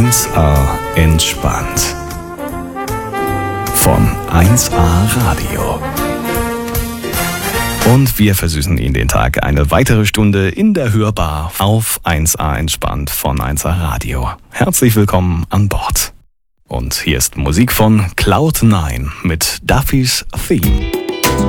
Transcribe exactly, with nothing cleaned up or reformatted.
eins A entspannt. Von eins A Radio. Und wir versüßen Ihnen den Tag eine weitere Stunde in der Hörbar auf eins A entspannt von eins A Radio. Herzlich willkommen an Bord. Und hier ist Musik von Cloud nine mit Duffy's Theme.